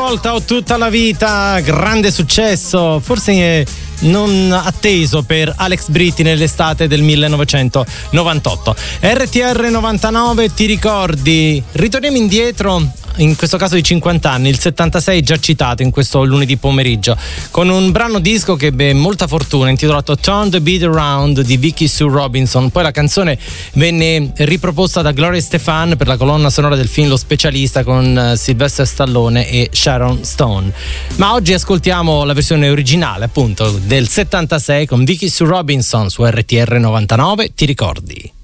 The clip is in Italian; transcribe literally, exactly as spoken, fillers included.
volta o tutta la vita, grande successo, forse non atteso per Alex Britti nell'estate del millenovecentonovantotto. R T R novantanove, ti ricordi? Ritorniamo indietro, in questo caso di cinquanta anni, il settantasei già citato in questo lunedì pomeriggio, con un brano disco che ebbe molta fortuna, intitolato Turn the Beat Around di Vicky Sue Robinson. Poi la canzone venne riproposta da Gloria Estefan per la colonna sonora del film Lo Specialista con Sylvester Stallone e Sharon Stone. Ma oggi ascoltiamo la versione originale, appunto, del settantasei con Vicky Sue Robinson su R T R novantanove, ti ricordi?